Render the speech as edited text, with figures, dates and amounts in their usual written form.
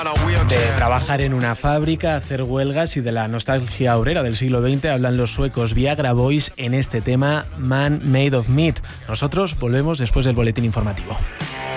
De trabajar en una fábrica, hacer huelgas y de la nostalgia obrera del siglo XX hablan los suecos Viagra Boys en este tema Man Made of Meat. Nosotros volvemos después del boletín informativo.